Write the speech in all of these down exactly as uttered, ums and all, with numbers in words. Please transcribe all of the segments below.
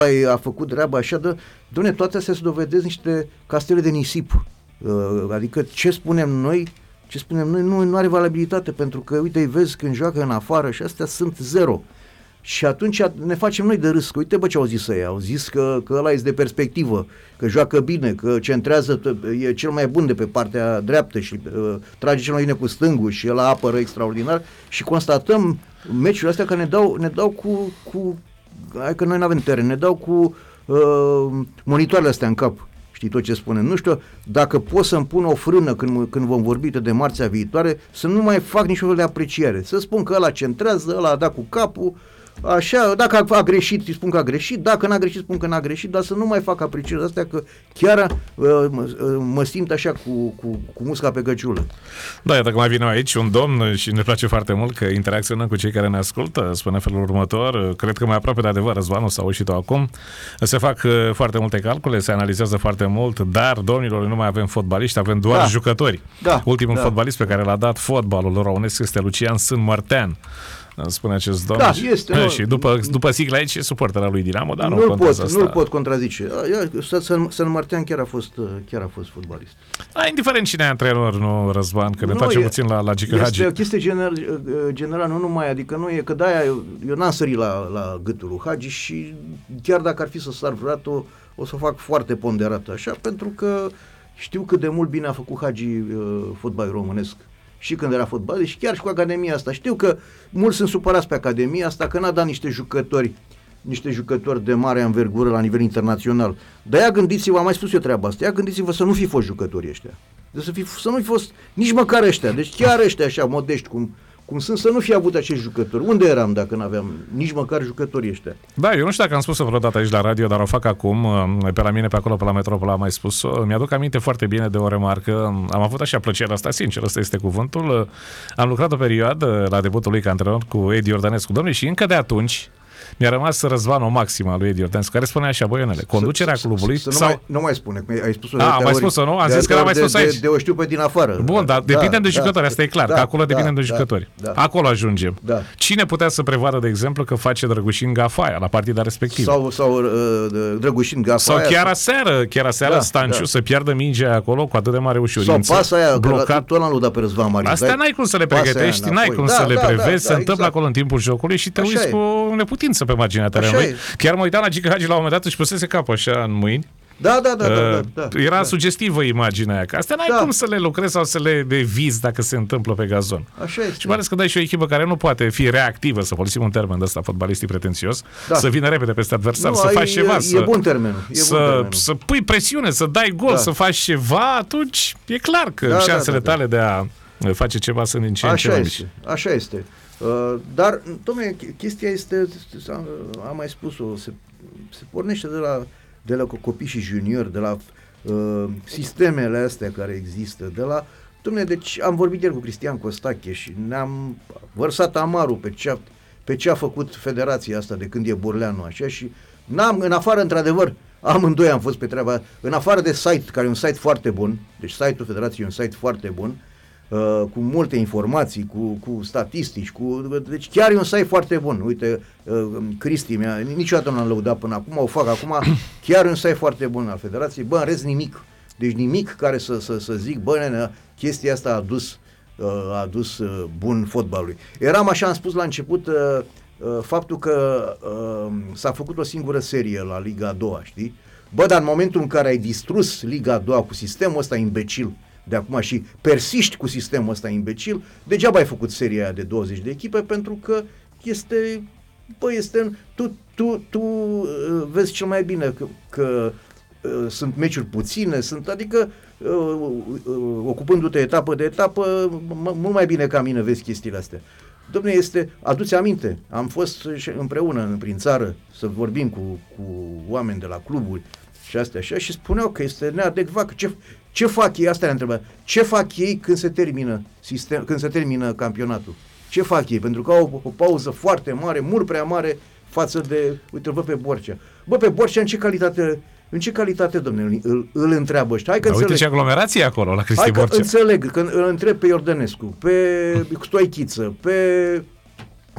a făcut treaba așa, de, doamne, toate astea se dovedesc niște castele de nisip. Adică ce spunem noi, ce spunem noi nu, nu are valabilitate, pentru că, uite, îi vezi când joacă în afară și astea sunt zero. Și atunci ne facem noi de râs, că uite bă ce au zis ei, au zis că, că ăla este de perspectivă, că joacă bine, că centrează, e cel mai bun de pe partea dreaptă și uh, trage cel mai bine cu stângul și el apără extraordinar și constatăm meciurile astea că ne dau, ne dau cu, cu, hai că noi nu avem teren, ne dau cu uh, monitoarele astea în cap. Știi tot ce spunem. Nu știu dacă pot să-mi pun o frână când, când vom vorbi de marțea viitoare, să nu mai fac niciun fel de apreciere. Să spun că ăla centrează, ăla a dat cu capul, așa, dacă a, a greșit, îi spun că a greșit, dacă n-a greșit, spun că n-a greșit, dar să nu mai fac aprecierile astea, că chiar uh, mă, mă simt așa cu, cu, cu musca pe căciulă. Da, iată că mai vine aici un domn și ne place foarte mult că interacționăm cu cei care ne ascultă, spune felul următor, cred că mai aproape de adevăr, Răzvan, o să auzi-o acum, se fac foarte multe calcule, se analizează foarte mult, dar, domnilor, nu mai avem fotbaliști, avem doar da. jucători. Da. Ultimul da. fotbalist pe care l-a dat fotbalul românesc este Lucian Sân-Mărtean. Spune acest domn. Da, este. Nu, și după, după sigla aici e suportera lui Dinamo, dar nu nu-l pot, asta. Nu-l pot contrazice. Sân-Mărtean chiar a fost, chiar a fost fotbalist. Da, indiferent cine e antrenor, nu, Răzvan, că ne întoarcem puțin la, la Gică Hagi. Este o chestie general, generală, nu numai, adică nu e, că de-aia eu, eu n-am sărit la, la gâtul lui Hagi și chiar dacă ar fi să sar vreodată, o să o fac foarte ponderat așa, pentru că știu cât de mult bine a făcut Hagi uh, fotbalul românesc. Și când era fotbalist și chiar și cu Academia asta. Știu că mulți sunt supărați pe Academia asta, că n-a dat niște jucători, niște jucători de mare anvergură la nivel internațional. Dar ia gândiți-vă, am mai spus eu treaba asta, ia gândiți-vă să nu fi fost jucătorii ăștia. De să, fi, să nu fi fost nici măcar ăștia, deci chiar ăștia așa modești cum, cum sunt, să nu fi avut acești jucători. Unde eram dacă n-aveam nici măcar jucătorii ăștia? Da, eu nu știu dacă am spus-o vreodată aici la radio, dar o fac acum, pe la mine, pe acolo, pe la Metropola am mai spus-o. Mi-aduc aminte foarte bine de o remarcă. Am avut așa plăcerea asta, sincer, ăsta este cuvântul. Am lucrat o perioadă la debutul lui ca antrenor cu Edi Iordănescu, domnule, și încă de atunci mi-a rămas Răzvan o maximă a lui Edi Iordănescu, care spunea așa, băienele, conducerea să, clubului... Să, să sau... nu, mai, nu mai spune, că ai spus-o de A, mai spus-o, nu? Am zis că n-am mai spus de, aici. De, de o știu pe din afară. Bun, dar da, depindem da, de jucători, asta e clar, da, că acolo da, depindem da, de jucători. Da, da. Acolo ajungem. Da. Cine putea să prevadă, de exemplu, că face Drăgușin Gafaia la partida respectivă? Sau, sau uh, Drăgușin Gafaia. Sau chiar aseară, chiar aseară da, Stanciu da. să piardă mingea acolo cu atât de mare ușurință. Sau pasa aia, blocat. tot l-am luat pe Răzvan Marin. Astea n-ai cum să le pregătești, n-ai cum să le prevezi, se întâmplă acolo în timpul jocului și te uiți cu neputință pe marginea terenului. Chiar mă uitam la Gică Hagi la un moment dat, își pusese capul așa în mâini. Da, da, da, da, da, da. Era da. sugestivă imaginea aia, că astea n-ai da. cum să le lucrezi sau să le devizi dacă se întâmplă pe gazon. Așa este. Și mai ales că dai și o echipă care nu poate fi reactivă, să folosim un termen de ăsta fotbalistic pretențios, da. să vină repede peste adversar, nu, să faci e, ceva. E, să, e bun termenul. E să, bun termenul. să pui presiune, să dai gol, da. să faci ceva, atunci e clar că da, șansele da, da, da. tale de a face ceva sunt din ce în ce mai mici. Așa este. Uh, dar, dom'le, chestia este, am mai spus-o, se, se pornește de la, de la copii și juniori, de la uh, sistemele astea care există, de la, dom'le, deci am vorbit ieri cu Cristian Costache și ne-am vărsat amarul pe ce a, pe ce a făcut federația asta de când e Burleanu, așa, și n-am, în afară, într-adevăr, amândoi am fost pe treaba, în afară de site, care e un site foarte bun, deci site-ul federației e un site foarte bun, Uh, cu multe informații, cu, cu statistici, cu, deci chiar e un site foarte bun. Uite, uh, Cristi, mi-a, niciodată nu l-am lăudat până acum, o fac acum, chiar e un site foarte bun al federației. Bă, în rest nimic. Deci nimic care să, să, să zic, bă, nene, chestia asta a adus, uh, a adus uh, bun fotbalului. Eram, așa am spus la început, uh, uh, faptul că uh, s-a făcut o singură serie la Liga a doua, știi? Bă, dar în momentul în care ai distrus Liga a doua cu sistemul ăsta imbecil de acum și persiști cu sistemul ăsta imbecil, degeaba ai făcut seria aia de douăzeci de echipe, pentru că este, bă, este, tu, tu, tu uh, vezi cel mai bine că, că uh, sunt meciuri puține, sunt, adică uh, uh, ocupându-te etapă de etapă, m- mult mai bine ca mine vezi chestiile astea. Dom'le, este, aduți aminte, am fost împreună prin țară să vorbim cu, cu oameni de la cluburi și astea așa și spuneau că este neadecvat, că ce, ce fac ei, asta ne întrebă, ce fac ei când se termină sistem, când se termină campionatul? Ce fac ei? Pentru că au o, o pauză foarte mare, mult prea mare față de, uite-l văd pe Borcea. Bă, pe Borcea în ce calitate, în ce calitate, domnule, îl, îl întreabă ăștia? Hai că înțeleg. Uite ce aglomerație acolo la Cristi Borcea. Hai că înțeleg, că îl întreb pe Iordănescu, pe Stoichiță, pe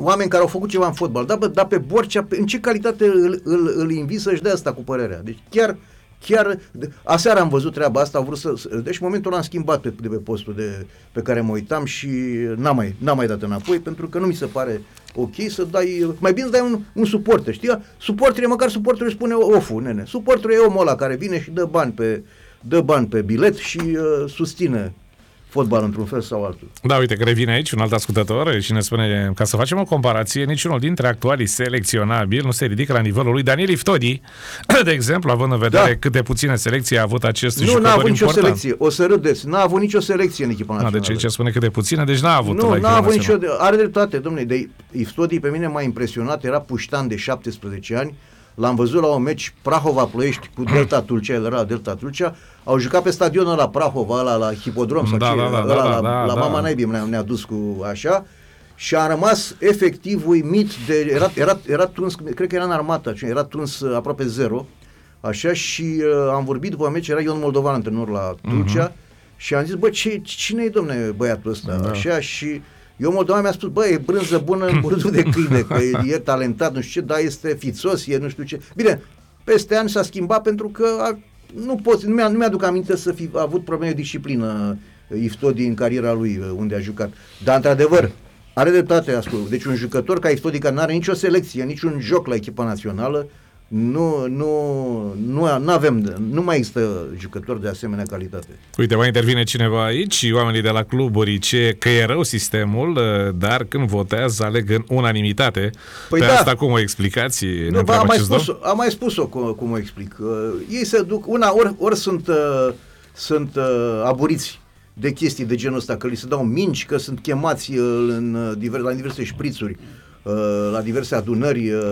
oameni care au făcut ceva în fotbal, dar, dar pe Borcea, în ce calitate îl, îl, îl invit să-și dea asta cu părerea? Deci chiar, chiar, aseară am văzut treaba asta, am vrut să, deci în momentul l-am schimbat pe, de pe postul de, pe care mă uitam și n-am mai, n-am mai dat înapoi, pentru că nu mi se pare ok să dai, mai bine să dai un, un suporter, știi? Suportere, măcar suporterul spune ofu, nene. Suporterul e omul ăla care vine și dă bani pe, dă bani pe bilet și uh, susține fotbal într-un fel sau altul. Da, uite că revine aici un alt ascultător și ne spune, ca să facem o comparație, niciunul dintre actualii selecționabili nu se ridică la nivelul lui Daniel Iftodi, de exemplu, având în vedere da. cât de puține selecții a avut acest nu, jucător n-a avut important. nicio selecție, o să râdeți, n-a avut nicio selecție în echipa națională. Da, deci aici spune cât de puține, deci n-a avut. Nu, la n-a avut nicio, națională. are dreptate, domnule, de Iftodi pe mine m-a impresionat, era puștan de șaptesprezece ani, l-am văzut la un meci Prahova-Ploiești cu Delta Tulcea, el era Delta Tulcea, au jucat pe stadionul la Prahova, ăla, la Hipodrom, sau da, ce, da, da, ăla, da, la, da, la da. Mama Naibii ne-a, ne-a dus cu așa și a rămas efectiv uimit de, era, era, era tuns, cred că era în armată, era tuns aproape zero, așa, și uh, am vorbit după meci, era Ion Moldovan antrenor la Tulcea, uh-huh. și am zis, bă, ce, cine e, domne, băiatul ăsta, da. așa, și eu Moldovan mi-a spus, bă, e brânză bună în burdul de câine, că e, e talentat, nu știu ce, dar este fițos, e nu știu ce. Bine, peste ani s-a schimbat pentru că a, nu pot, nu, mi-a, nu mi-aduc aminte să fi avut probleme de disciplină Iftodi în cariera lui unde a jucat. Dar, într-adevăr, are dreptate, ascult. Deci un jucător ca Iftodi, care nu are nicio selecție, niciun joc la echipa națională, nu, nu, nu, nu avem, nu mai există jucători de asemenea calitate. Uite, mai intervine cineva aici, oamenii de la cluburi, ce, că e rău sistemul, dar când votează aleg în unanimitate. Păi pe da. asta cum o explicați? Nu, am, mai spus, am mai spus-o cum, cum o explic. Uh, ei se duc, una, ori, ori sunt, uh, sunt uh, aburiți de chestii de genul ăsta, că li se dau mingi, că sunt chemați uh, în, uh, diver, la diverse șprițuri, uh, la diverse adunări, uh,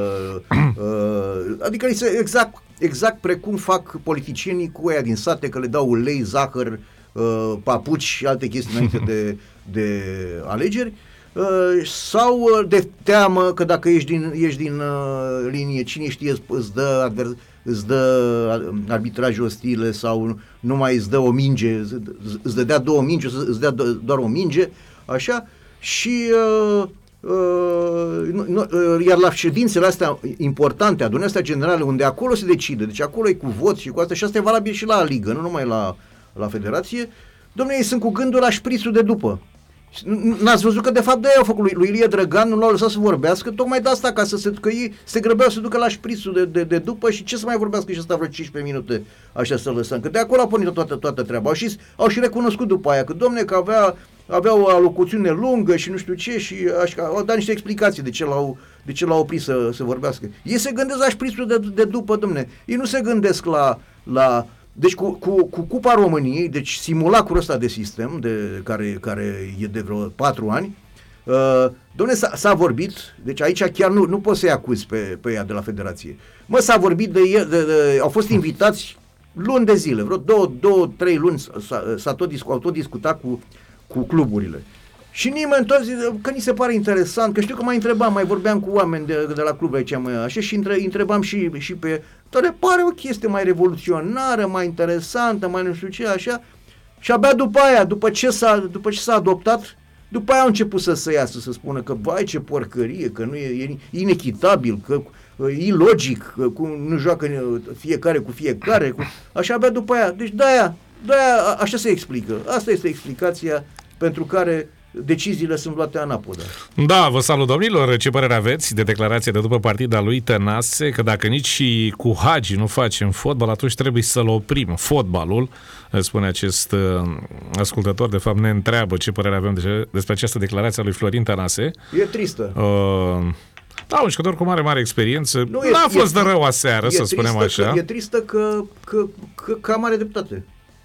uh, adică exact, exact precum fac politicienii cu aia din sate, că le dau ulei, zahăr, uh, papuci și alte chestii înainte de, de alegeri. Uh, sau de teamă că dacă ești din, ești din uh, linie, cine știe îți dă, adver, îți dă arbitraje ostile sau nu mai îți dă o minge, îți dădea două mingi, îți dea doar o minge, așa, și uh, uh, nu, nu, uh, iar la ședințele astea importante, adunările astea generale, unde acolo se decide, deci acolo e cu vot și cu asta, și asta e valabil și la ligă, nu numai la, la federație, dom'le, ei sunt cu gândul la șprițul de după. N-ați văzut că de fapt de-aia au făcut lui, lui Ilie Drăgan, nu l-au lăsat să vorbească, tocmai de asta, ca să se, că ei se grăbeau să ducă la șprițul de, de, de după și ce să mai vorbească și ăsta vreo cincisprezece minute așa să lăsăm, că de acolo a pornit toată, toată treaba. Au și, au și recunoscut după aia că, domne, că avea, avea o alocuțiune lungă și nu știu ce și așa, au dat niște explicații de ce l-au, de ce l-au oprit să, să vorbească. Ei se gândesc la șprițul de, de după, domne, ei nu se gândesc la... la Deci cu, cu, cu Cupa României, deci simulacrul ăsta de sistem, de, care, care e de vreo patru ani, uh, dom'le, s-a, s-a vorbit, deci aici chiar nu, nu poți să-i acuzi pe, pe ea de la federație. Mă, s-a vorbit de, de, de, de au fost invitați luni de zile, vreo două, două trei luni s-a, s-a tot, discu, au tot discutat cu, cu cluburile. Și nimeni tot zice, că ni se pare interesant, că știu că mai întrebam, mai vorbeam cu oameni de, de la club aici, mai, așa, și între, întrebam și, și pe... Dar le pare o chestie mai revoluționară, mai interesantă, mai nu știu ce, așa. Și abia după aia, după ce s-a, după ce s-a adoptat, după aia au început să se iasă, să spună că, vai, ce porcărie, că nu e, e inechitabil, că e ilogic, că cum nu joacă fiecare cu fiecare, cu, așa abia după aia. Deci de-aia, de-aia așa se explică. Asta este explicația pentru care deciziile sunt luate anapodă. Da, vă salut, domnilor. Ce părere aveți de declarația de după partida lui Tănase, că dacă nici și cu Hagi nu facem fotbal, atunci trebuie să-l oprim, fotbalul, spune acest uh, ascultător. De fapt ne întreabă ce părere avem de, despre această declarație a lui Florin Tănase. E tristă. Uh, da, un jucător cu mare, mare experiență. Nu, e, n-a fost e, de rău aseară, să spunem așa. Că, e tristă că, că, că, că am mare dreptate.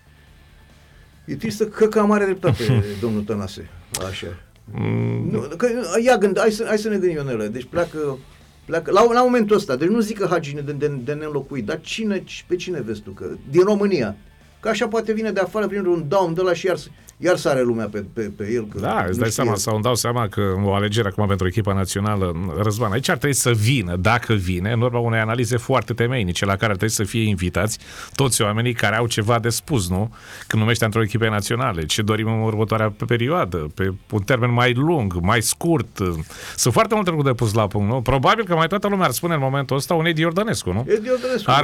E tristă că, că am mare dreptate, domnul Tănase. Așa. Mm. Nu, că, ia gând, hai, să, hai să ne gândim, Ionele. Deci pleacă, pleacă la, la momentul ăsta. Deci nu zic că Hagi de, de, de neînlocuit, dar cine, pe cine vezi tu? Că, din România, că așa poate vine de afară prin un down de la și iar, iar sare lumea pe, pe, pe el. Că da, îți dai seama, sau îmi dau seama că o alegere acum pentru echipa națională, Răzvan, aici ar trebui să vină, dacă vine, în urma unei analize foarte temeinice, la care ar trebui să fie invitați toți oamenii care au ceva de spus, nu? Când numește într-o echipă naționale, ce dorim în următoarea perioadă, pe un termen mai lung, mai scurt. Sunt foarte multe lucruri de pus la punct, nu? Probabil că mai toată lumea ar spune în momentul ăsta un Edi Iordănescu, nu? Edi Iordănescu, ar